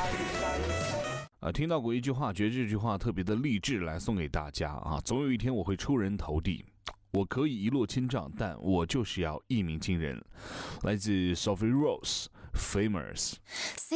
听到过一句话，觉得这句话特别的励志，来送给大家啊！总有一天我会出人头地，我可以一落千丈，但我就是要一鸣惊人。来自 Sophie Rose，Famous。